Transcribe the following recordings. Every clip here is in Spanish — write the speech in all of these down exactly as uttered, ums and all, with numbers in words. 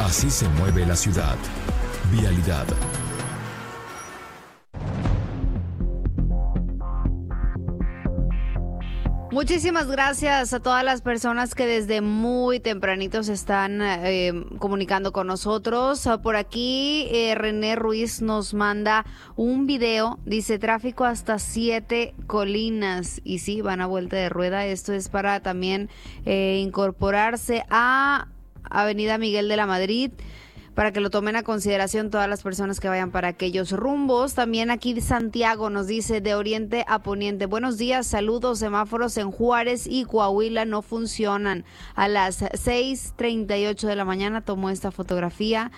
Así se mueve la ciudad. Vialidad. Muchísimas gracias a todas las personas que desde muy tempranito se están eh, comunicando con nosotros. Por aquí eh, René Ruiz nos manda un video, dice tráfico hasta siete colinas, y sí, van a vuelta de rueda. Esto es para también eh, incorporarse a Avenida Miguel de la Madrid, para que lo tomen a consideración todas las personas que vayan para aquellos rumbos. También aquí Santiago nos dice de oriente a poniente. Buenos días, saludos. Semáforos en Juárez y Coahuila no funcionan. A las seis treinta y ocho de la mañana tomó esta fotografía.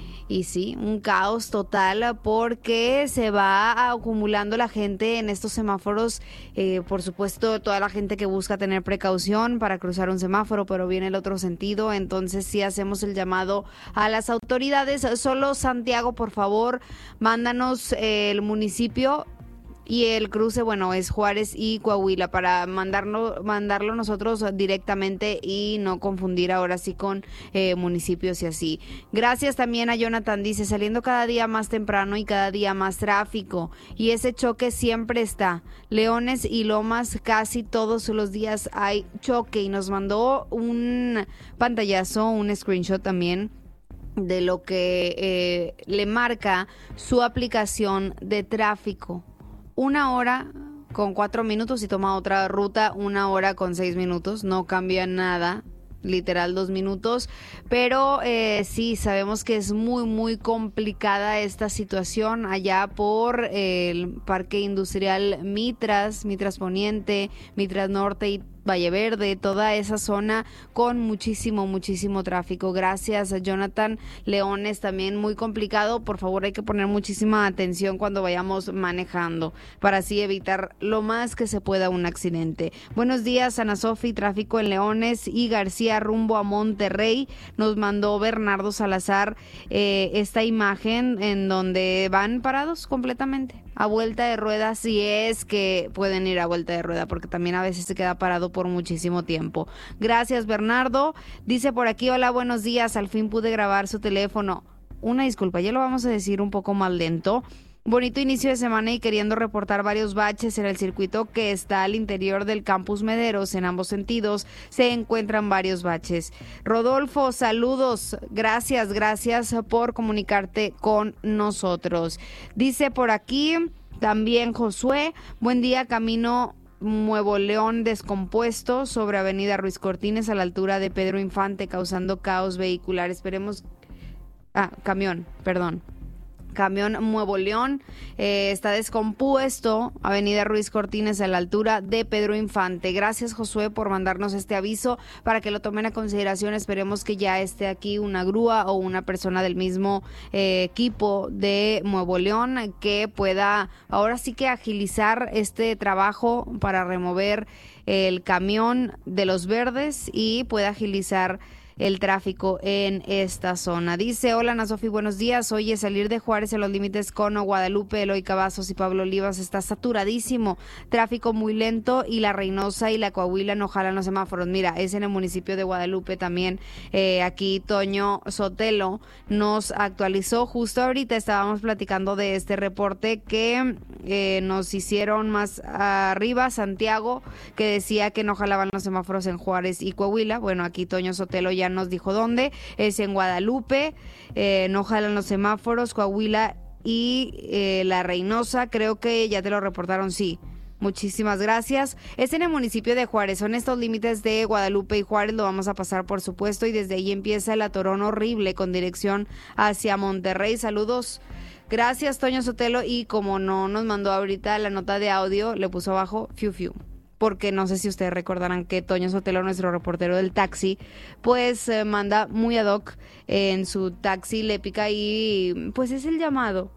Y sí, un caos total porque se va acumulando la gente en estos semáforos. Eh, por supuesto, toda la gente que busca tener precaución para cruzar un semáforo, pero viene el otro sentido. Entonces sí hacemos el llamado a las autoridades. Solo Santiago, por favor, mándanos eh, el municipio. Y el cruce, bueno, es Juárez y Coahuila, para mandarlo, mandarlo nosotros directamente y no confundir ahora sí con eh, municipios y así. Gracias también a Jonathan, dice, saliendo cada día más temprano y cada día más tráfico. Y ese choque siempre está. Leones y Lomas, casi todos los días hay choque. Y nos mandó un pantallazo, un screenshot también de lo que eh, le marca su aplicación de tráfico. Una hora con cuatro minutos y toma otra ruta, una hora con seis minutos, no cambia nada, literal dos minutos, pero eh, sí, sabemos que es muy, muy complicada esta situación allá por eh, el Parque Industrial Mitras, Mitras Poniente, Mitras Norte y Valle Verde, toda esa zona con muchísimo, muchísimo tráfico. Gracias a Jonathan. Leones también muy complicado. Por favor, hay que poner muchísima atención cuando vayamos manejando para así evitar lo más que se pueda un accidente. Buenos días, Ana Sofi. Tráfico en Leones y García rumbo a Monterrey. Nos mandó Bernardo Salazar eh, esta imagen en donde van parados completamente a vuelta de rueda, si es que pueden ir a vuelta de rueda, porque también a veces se queda parado por muchísimo tiempo. Gracias, Bernardo. Dice por aquí, hola, buenos días, al fin pude grabar su teléfono. Una disculpa, ya lo vamos a decir un poco más lento. Bonito inicio de semana y queriendo reportar varios baches en el circuito que está al interior del Campus Mederos. En ambos sentidos se encuentran varios baches. Rodolfo, saludos. Gracias, gracias por comunicarte con nosotros. Dice por aquí también Josué, buen día, camino Nuevo León descompuesto sobre Avenida Ruiz Cortines a la altura de Pedro Infante, causando caos vehicular. Esperemos... Ah, camión, perdón. Camión Nuevo León eh, está descompuesto, Avenida Ruiz Cortines a la altura de Pedro Infante. Gracias, Josué, por mandarnos este aviso para que lo tomen a consideración. Esperemos que ya esté aquí una grúa o una persona del mismo eh, equipo de Nuevo León que pueda ahora sí que agilizar este trabajo para remover el camión de los verdes y pueda agilizar el tráfico en esta zona. Dice, hola Ana Sofi, buenos días. Oye, salir de Juárez en los límites con Guadalupe, Eloy Cavazos y Pablo Olivas está saturadísimo. Tráfico muy lento y la Reynosa y la Coahuila no jalan los semáforos. Mira, es en el municipio de Guadalupe también. Eh, aquí Toño Sotelo nos actualizó. Justo ahorita estábamos platicando de este reporte que eh, nos hicieron más arriba, Santiago, que decía que no jalaban los semáforos en Juárez y Coahuila. Bueno, aquí Toño Sotelo ya nos dijo dónde, es en Guadalupe, eh, no jalan los semáforos, Coahuila y eh, la Reynosa, creo que ya te lo reportaron, sí. Muchísimas gracias. Es en el municipio de Juárez, son estos límites de Guadalupe y Juárez, lo vamos a pasar por supuesto, y desde ahí empieza el atorón horrible con dirección hacia Monterrey. Saludos. Gracias, Toño Sotelo, y como no nos mandó ahorita la nota de audio, le puso abajo fiu fiu. Porque no sé si ustedes recordarán que Toño Sotelo, nuestro reportero del taxi, pues eh, manda muy ad hoc eh, en su taxi, le pica y pues es el llamado.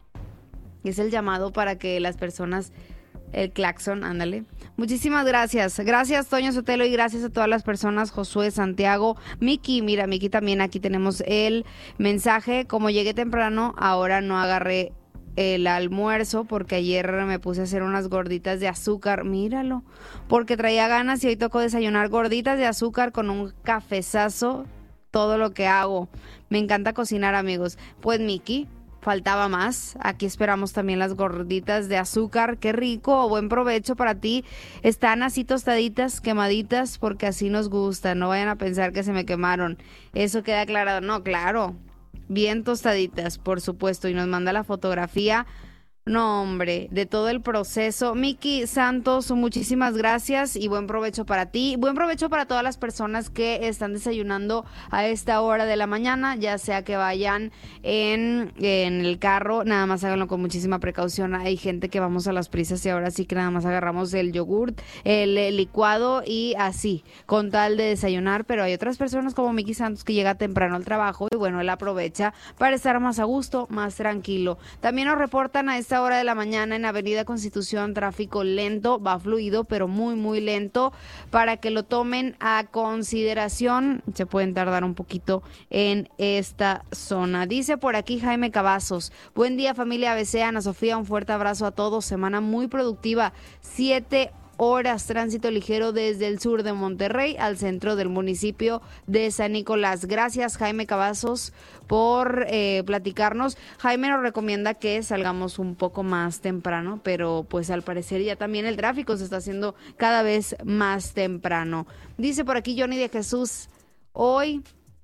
Es el llamado para que las personas, el claxon, ándale. Muchísimas gracias. Gracias, Toño Sotelo, y gracias a todas las personas, Josué, Santiago, Miki. Mira, Miki, también aquí tenemos el mensaje. Como llegué temprano, ahora no agarré el almuerzo porque ayer me puse a hacer unas gorditas de azúcar, míralo, porque traía ganas y hoy tocó desayunar gorditas de azúcar con un cafezazo todo lo que hago. Me encanta cocinar, amigos. Pues, Miki, faltaba más. Aquí esperamos también las gorditas de azúcar. Qué rico, buen provecho para ti. Están así tostaditas, quemaditas, porque así nos gusta. No vayan a pensar que se me quemaron. Eso queda aclarado. No, claro. Bien tostaditas, por supuesto. Y nos manda la fotografía. No, hombre, de todo el proceso. Miki Santos, muchísimas gracias y buen provecho para ti. Buen provecho para todas las personas que están desayunando a esta hora de la mañana, ya sea que vayan en, en el carro, nada más háganlo con muchísima precaución. Hay gente que vamos a las prisas y ahora sí que nada más agarramos el yogurt, el, el licuado y así, con tal de desayunar, pero hay otras personas como Miki Santos que llega temprano al trabajo y bueno, él aprovecha para estar más a gusto, más tranquilo. También nos reportan a esta hora de la mañana en Avenida Constitución, tráfico lento, va fluido, pero muy, muy lento, para que lo tomen a consideración. Se pueden tardar un poquito en esta zona. Dice por aquí Jaime Cavazos, buen día familia A B C, Ana Sofía, un fuerte abrazo a todos, semana muy productiva, siete horas, tránsito ligero desde el sur de Monterrey al centro del municipio de San Nicolás. Gracias, Jaime Cavazos, por eh, platicarnos. Jaime nos recomienda que salgamos un poco más temprano, pero pues al parecer ya también el tráfico se está haciendo cada vez más temprano. Dice por aquí Johnny de Jesús, hoy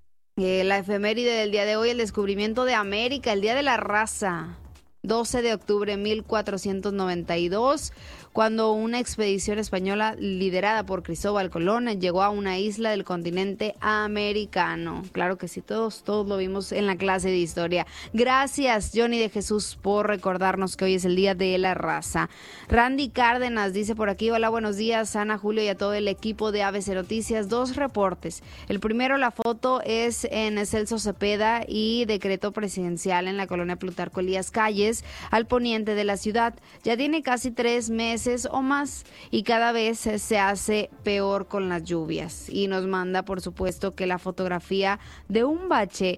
eh, la efeméride del día de hoy, el descubrimiento de América, el Día de la Raza. doce de octubre de mil cuatrocientos noventa y dos, cuando una expedición española liderada por Cristóbal Colón llegó a una isla del continente americano. Claro que sí, todos, todos lo vimos en la clase de historia. Gracias, Johnny de Jesús, por recordarnos que hoy es el Día de la Raza. Randy Cárdenas dice por aquí, hola, buenos días, Ana, Julio y a todo el equipo de A B C Noticias. Dos reportes. El primero, la foto es en Celso Cepeda y decreto presidencial en la colonia Plutarco Elías Calles, al poniente de la ciudad. Ya tiene casi tres meses o más y cada vez se hace peor con las lluvias. Y nos manda, por supuesto, que la fotografía de un bache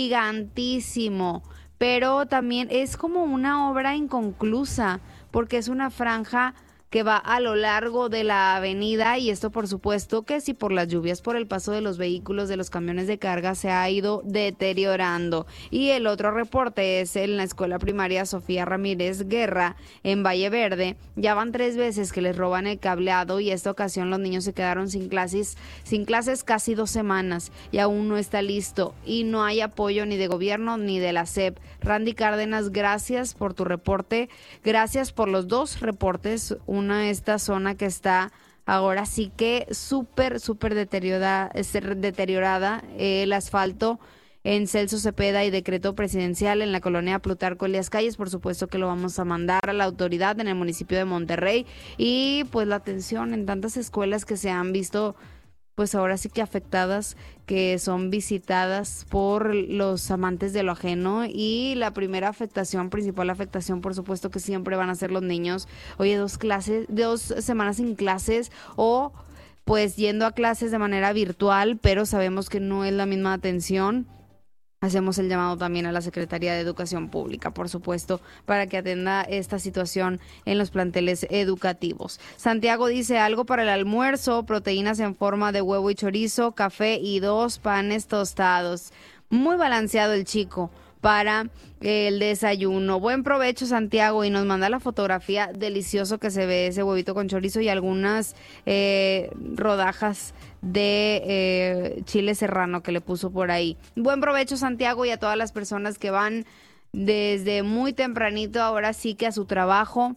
gigantísimo, pero también es como una obra inconclusa porque es una franja que va a lo largo de la avenida y esto por supuesto que si por las lluvias, por el paso de los vehículos, de los camiones de carga se ha ido deteriorando. Y el otro reporte es en la escuela primaria Sofía Ramírez Guerra en Valle Verde. Ya van tres veces que les roban el cableado y esta ocasión los niños se quedaron sin clases, sin clases casi dos semanas y aún no está listo y no hay apoyo ni de gobierno ni de la S E P. Randy Cárdenas, gracias por tu reporte, gracias por los dos reportes. Una esta zona que está ahora sí que súper, súper deteriorada, deteriorada eh, el asfalto en Celso Cepeda y decreto presidencial en la colonia Plutarco Elías Calles. Por supuesto que lo vamos a mandar a la autoridad en el municipio de Monterrey y pues la atención en tantas escuelas que se han visto pues ahora sí que afectadas, que son visitadas por los amantes de lo ajeno y la primera afectación, principal afectación, por supuesto que siempre van a ser los niños. Oye, dos clases, dos semanas sin clases o pues yendo a clases de manera virtual, pero sabemos que no es la misma atención. Hacemos el llamado también a la Secretaría de Educación Pública, por supuesto, para que atienda esta situación en los planteles educativos. Santiago dice algo para el almuerzo, proteínas en forma de huevo y chorizo, café y dos panes tostados. Muy balanceado el chico para el desayuno. Buen provecho, Santiago, y nos manda la fotografía delicioso que se ve ese huevito con chorizo y algunas eh, rodajas de eh, chile serrano que le puso por ahí. Buen provecho, Santiago, y a todas las personas que van desde muy tempranito ahora sí que a su trabajo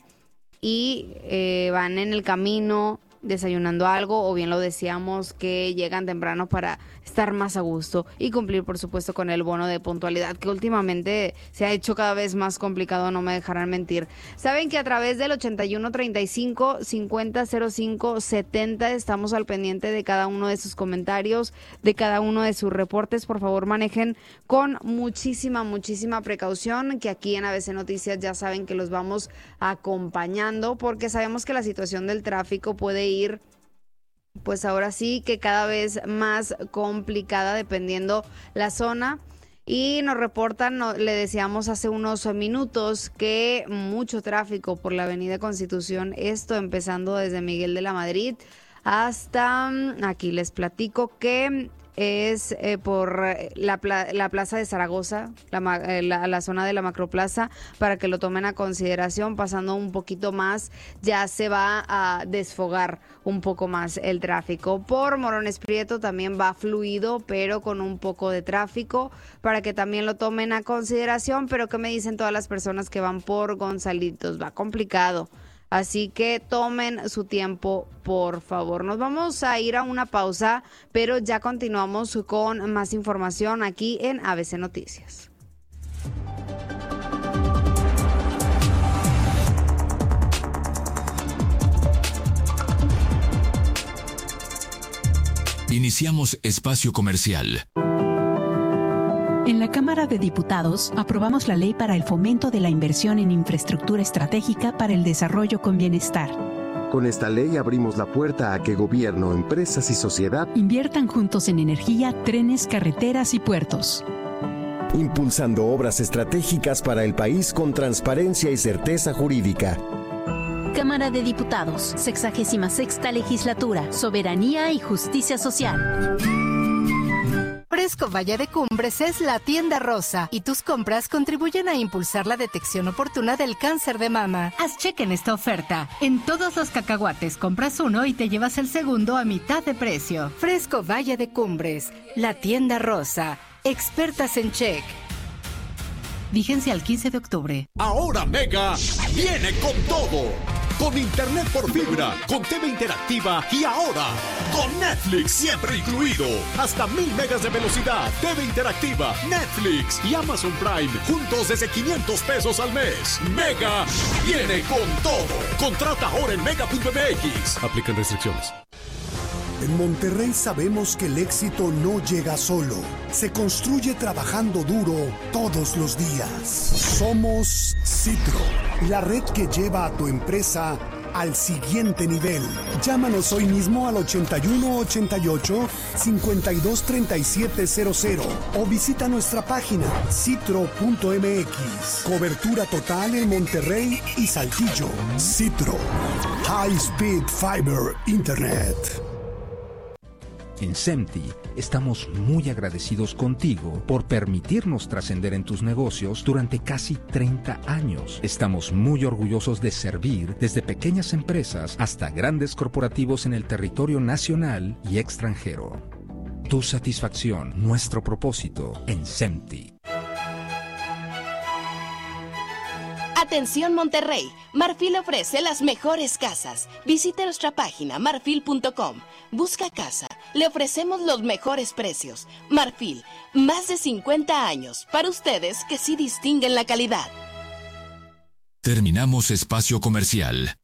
y eh, van en el camino desayunando algo, o bien lo decíamos que llegan temprano para estar más a gusto y cumplir por supuesto con el bono de puntualidad que últimamente se ha hecho cada vez más complicado, no me dejarán mentir. Saben que a través del ochenta y uno treinta y cinco cincuenta cero cinco setenta estamos al pendiente de cada uno de sus comentarios, de cada uno de sus reportes. Por favor, manejen con muchísima, muchísima precaución, que aquí en A B C Noticias ya saben que los vamos acompañando porque sabemos que la situación del tráfico puede ir ir pues ahora sí que cada vez más complicada dependiendo la zona. Y nos reportan, no, le decíamos hace unos minutos, que mucho tráfico por la avenida Constitución, esto empezando desde Miguel de la Madrid hasta, aquí les platico que es eh, por la, la Plaza de Zaragoza, la, la, la zona de la Macroplaza, para que lo tomen a consideración. Pasando un poquito más, ya se va a desfogar un poco más el tráfico. Por Morones Prieto también va fluido, pero con un poco de tráfico, para que también lo tomen a consideración. Pero ¿qué me dicen todas las personas que van por Gonzalitos? Va complicado. Así que tomen su tiempo, por favor. Nos vamos a ir a una pausa, pero ya continuamos con más información aquí en A B C Noticias. Iniciamos espacio comercial. En la Cámara de Diputados aprobamos la ley para el fomento de la inversión en infraestructura estratégica para el desarrollo con bienestar. Con esta ley abrimos la puerta a que gobierno, empresas y sociedad inviertan juntos en energía, trenes, carreteras y puertos. Impulsando obras estratégicas para el país con transparencia y certeza jurídica. Cámara de Diputados, sexagésima sexta legislatura, soberanía y justicia social. Fresco Valle de Cumbres es la tienda rosa y tus compras contribuyen a impulsar la detección oportuna del cáncer de mama. Haz cheque en esta oferta. En todos los cacahuates compras uno y te llevas el segundo a mitad de precio. Fresco Valle de Cumbres, la tienda rosa. Expertas en check. Vigencia al quince de octubre. Ahora Mega viene con todo. Con internet por fibra, con T V interactiva y ahora con Netflix siempre incluido. Hasta mil megas de velocidad, T V interactiva, Netflix y Amazon Prime juntos desde quinientos pesos al mes. Mega viene con todo. Contrata ahora en mega punto m x. Aplican restricciones. En Monterrey sabemos que el éxito no llega solo, se construye trabajando duro todos los días. Somos Citro, la red que lleva a tu empresa al siguiente nivel. Llámanos hoy mismo al ochenta y uno ochenta y ocho cincuenta y dos treinta y siete cero cero o visita nuestra página citro punto m x. Cobertura total en Monterrey y Saltillo. Citro, High Speed Fiber Internet. En SEMTI estamos muy agradecidos contigo por permitirnos trascender en tus negocios durante casi treinta años. Estamos muy orgullosos de servir desde pequeñas empresas hasta grandes corporativos en el territorio nacional y extranjero. Tu satisfacción, nuestro propósito en SEMTI. Atención Monterrey, Marfil ofrece las mejores casas. Visite nuestra página marfil punto com. Busca casa, le ofrecemos los mejores precios. Marfil, más de cincuenta años, para ustedes que sí distinguen la calidad. Terminamos espacio comercial.